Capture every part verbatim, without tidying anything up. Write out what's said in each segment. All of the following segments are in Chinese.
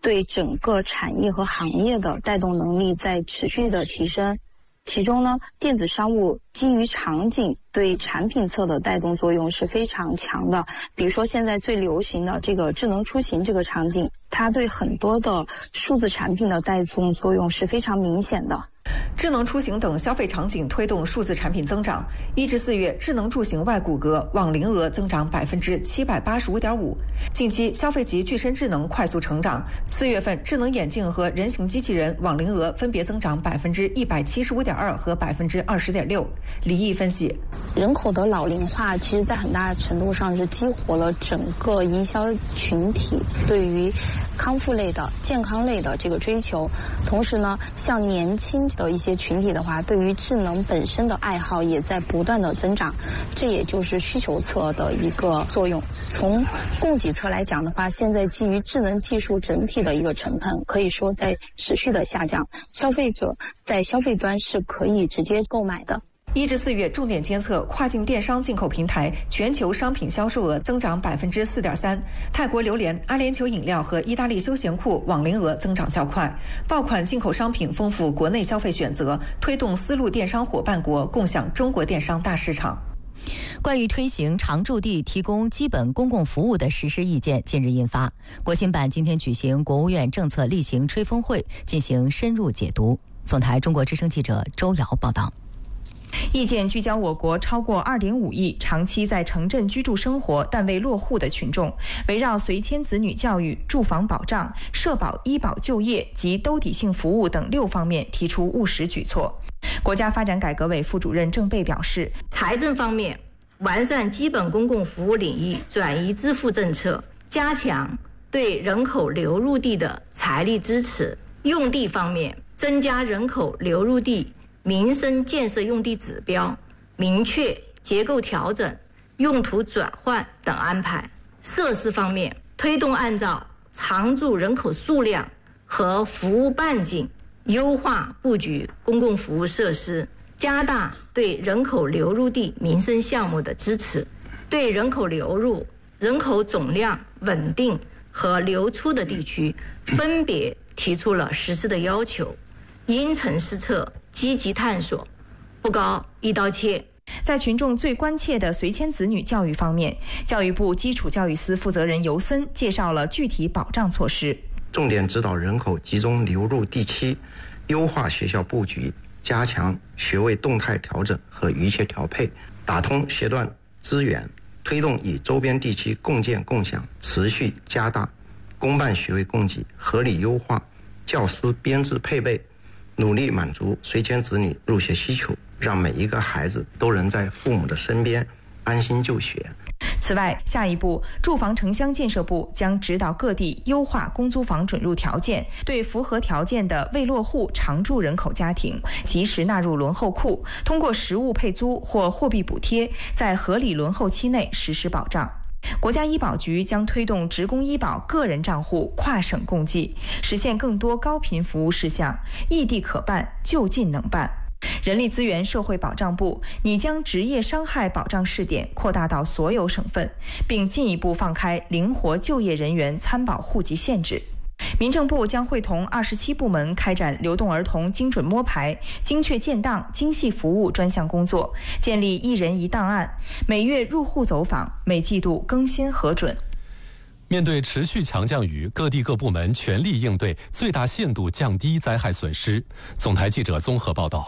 对整个产业和行业的带动能力在持续的提升。其中呢，电子商务基于场景对产品侧的带动作用是非常强的。比如说现在最流行的这个智能出行这个场景，它对很多的数字产品的带动作用是非常明显的。 智能出行等消费场景推动数字产品增长。一至四月，智能住行外骨骼网龄额增长百分之七百八十五点五。近期，消费级具身智能快速成长。四月份，智能眼镜和人形机器人网龄额分别增长百分之一百七十五点二和百分之二十点六。李毅分析， 人口的老龄化，其实在很大程度上是激活了整个营销群体对于康复类的、健康类的这个追求。同时呢，像年轻的一些群体的话，对于智能本身的爱好也在不断的增长，这也就是需求侧的一个作用。从供给侧来讲的话，现在基于智能技术整体的一个成本可以说在持续的下降，消费者在消费端是可以直接购买的。 一至四月，重点监测跨境电商进口平台全球商品销售额增长百分之四点三。泰国榴莲、阿联酋饮料和意大利休闲裤网龄额增长较快。爆款进口商品丰富国内消费选择，推动丝路电商伙伴国共享中国电商大市场。 关于推行常住地提供基本公共服务的实施意见近日印发，国新办今天举行国务院政策例行吹风会，进行深入解读。总台中国之声记者周瑶报道。 意见聚焦我国超过 二点五亿长期在城镇居住生活但未落户的群众，围绕随迁子女教育、住房保障、社保、医保、就业及兜底性服务等六方面提出务实举措。国家发展改革委副主任郑贝表示， 财政方面完善基本公共服务领域转移支付政策，加强对人口流入地的财力支持；用地方面增加人口流入地民生建设用地指标，明确结构调整、用途转换等安排；设施方面，推动按照常住人口数量和服务半径优化布局公共服务设施，加大对人口流入地民生项目的支持，对人口流入、人口总量稳定和流出的地区分别提出了实施的要求，因城施策，积极探索，不搞一刀切。 在群众最关切的随迁子女教育方面，教育部基础教育司负责人尤森介绍了具体保障措施， 重点指导人口集中流入地区，优化学校布局，加强学位动态调整和预切调配，打通学段资源，推动与周边地区共建共享，持续加大公办学位供给，合理优化教师编制配备，努力满足随迁子女入学需求，让每一个孩子都能在父母的身边安心就学。 此外，下一步，住房城乡建设部将指导各地优化公租房准入条件，对符合条件的未落户常住人口家庭及时纳入轮候库，通过实物配租或货币补贴，在合理轮候期内实施保障。国家医保局将推动职工医保个人账户跨省共济，实现更多高频服务事项，异地可办，就近能办。人力资源社会保障部拟将职业伤害保障试点扩大到所有省份，并进一步放开灵活就业人员参保户籍限制。民政部将会同二十七部门开展流动儿童精准摸排、精确建档、精细服务专项工作，建立一人一档案，每月入户走访，每季度更新核准。 面对持续强降雨，各地各部门全力应对，最大限度降低灾害损失。总台记者综合报道。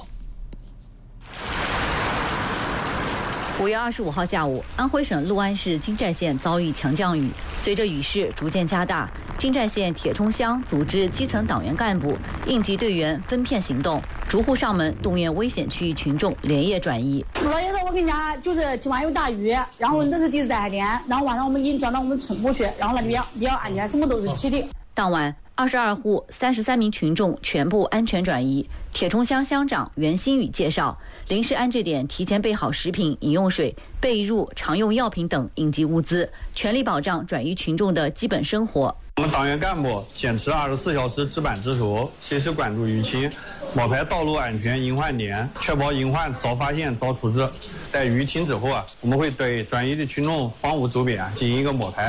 五月二十五号下午，安徽省六安市金寨县遭遇强降雨，随着雨势逐渐加大，金寨县铁冲乡组织基层党员干部、应急队员分片行动，逐户上门动员危险区域群众连夜转移。 昨天我跟你讲，就是今晚有大雨，然后那是第三天，然后晚上我们已经转到我们村部去，然后呢比较比较安全，什么都是齐的。 当晚，二十二户三十三名群众全部安全转移。铁冲乡乡长袁新宇介绍，临时安置点提前备好食品、饮用水、被褥、常用药品等应急物资，全力保障转移群众的基本生活。 我们党员干部坚持二十四小时值班值守，随时关注疫情，摸排道路安全隐患点，确保隐患早发现早处置。在雨停之后啊，我们会对转移的群众房屋周边进行一个摸排，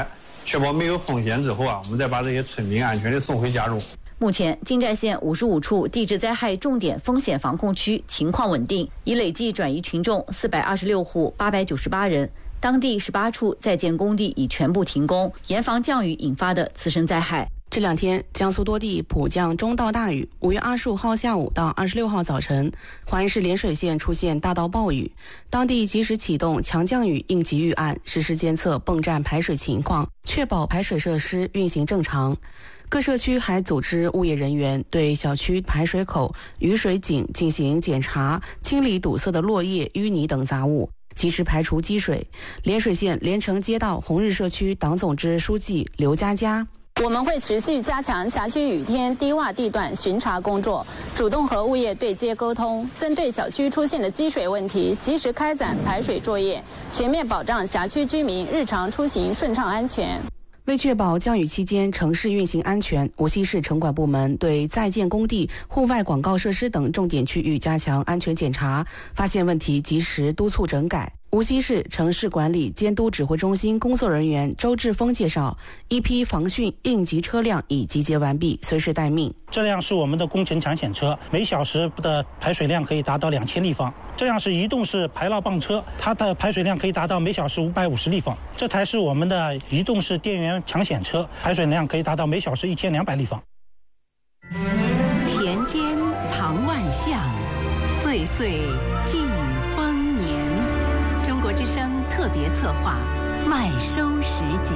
确保没有风险之后啊，我们再把这些村民安全的送回家中。 目前，金寨县五十五处地质灾害重点风险防控区情况稳定，已累计转移群众四百二十六户八百九十八人。当地十八处在建工地已全部停工，严防降雨引发的次生灾害。 这两天，江苏多地普降中到大雨。五月二十五号下午到二十六号早晨，华安市涟水县出现大到暴雨，当地及时启动强降雨应急预案，实时监测泵站排水情况，确保排水设施运行正常。各社区还组织物业人员对小区排水口、雨水井进行检查，清理堵塞的落叶、淤泥等杂物，及时排除积水。涟水县连城街道红日社区党总支书记刘佳佳。 我们会持续加强辖区雨天低洼地段巡查工作，主动和物业对接沟通，针对小区出现的积水问题，及时开展排水作业，全面保障辖区居民日常出行顺畅安全。 为确保降雨期间城市运行安全，无锡市城管部门对在建工地、户外广告设施等重点区域加强安全检查，发现问题及时督促整改。无锡市城市管理监督指挥中心工作人员周志峰介绍，一批防汛应急车辆已集结完毕，随时待命。 这辆是我们的工程抢险车，每小时的排水量可以达到两千立方。这样是移动式排涝泵车，它的排水量可以达到每小时五百五十立方。这台是我们的移动式电源抢险车，排水量可以达到每小时一千两百立方。 田间藏万象，岁岁尽丰年。中国之声特别策划麦收时节。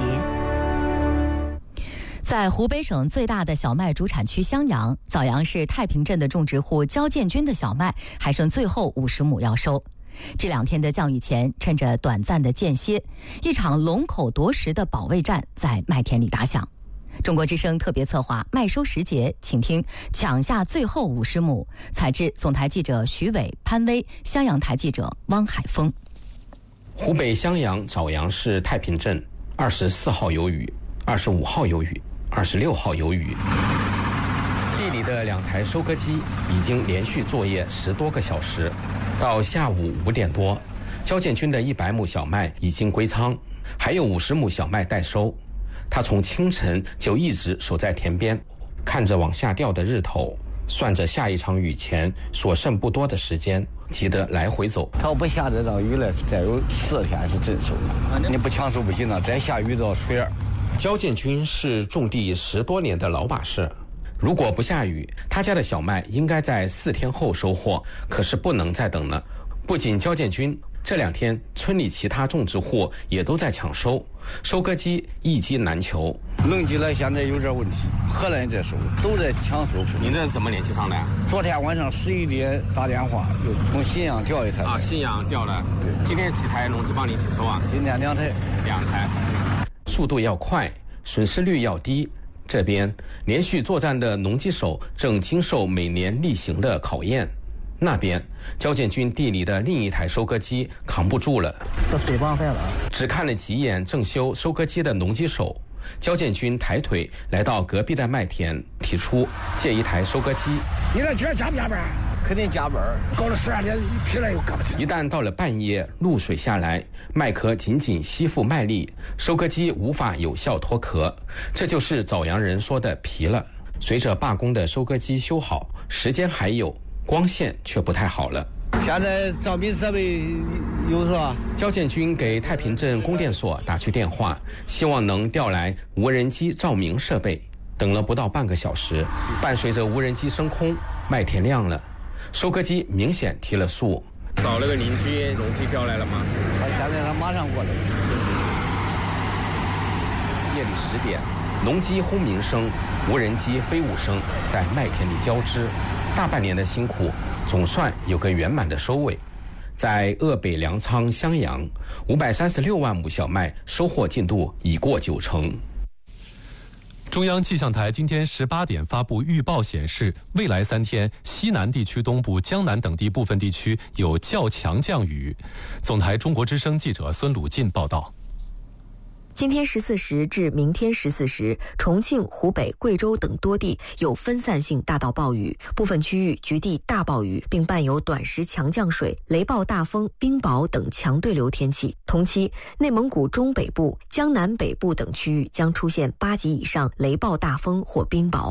在湖北省最大的小麦主产区襄阳，枣阳市太平镇的种植户焦建军的小麦还剩最后五十亩要收。这两天的降雨前，趁着短暂的间歇，一场龙口夺食的保卫战在麦田里打响。中国之声特别策划麦收时节，请听抢下最后五十亩，采制总台记者徐伟、潘威，襄阳台记者汪海峰。 湖北襄阳枣阳市太平镇，二十四号有雨，二十五号有雨，二十六号有雨。地里的两台收割机已经连续作业十多个小时，到下午五点多，焦建军的一百亩小麦已经归仓，还有五十亩小麦待收。他从清晨就一直守在田边，看着往下掉的日头，算着下一场雨前所剩不多的时间，急得来回走。 他不下这场雨了，再有四天是真收了。你不抢收不行了，再下雨到水儿。 焦建军是种地十多年的老把式，如果不下雨，他家的小麦应该在四天后收获，可是不能再等了。不仅焦建军，这两天村里其他种植户也都在抢收，收割机一机难求。 弄机了现在有点问题，荷兰在收，都在抢收。 您这是怎么联系上的呀？ 昨天晚上十一点打电话，又从信阳调一台。 啊，信阳调了。对，今天几台农机帮你一起收啊？ 今天两台。 两台。速度要快，损失率要低。这边连续作战的农机手正经受每年例行的考验。那边焦建军地里的另一台收割机扛不住了， 这水帮坏了。 只看了几眼正修收割机的农机手，焦建军抬腿来到隔壁的麦田，提出借一台收割机。 你这今儿加不加班？ 肯定加班， 搞了十二点，疲了又干不起。 一旦到了半夜，露水下来，麦壳紧紧吸附麦粒，收割机无法有效脱壳，这就是枣阳人说的疲了。随着罢工的收割机修好，时间还有，光线却不太好了。 现在照明设备有是吧？ 焦建军给太平镇供电所打去电话，希望能调来无人机照明设备。等了不到半个小时，伴随着无人机升空，麦田亮了，收割机明显提了速。找了个邻居，农机调来了吗？ 他现在他马上过来。 夜里十点，农机轰鸣声、无人机飞舞声在麦田里交织。大半年的辛苦，总算有个圆满的收尾。在鄂北粮仓襄阳，五百三十六万亩小麦收获进度已过九成。 中央气象台今天十八点发布预报显示，未来三天西南地区东部、江南等地部分地区有较强降雨。总台中国之声记者孙鲁进报道。 今天十四时至明天十四时，重庆、湖北、贵州等多地有分散性大到暴雨，部分区域局地大暴雨，并伴有短时强降水、雷暴大风、冰雹等强对流天气。同期，内蒙古中北部、江南北部等区域将出现八级以上雷暴大风或冰雹。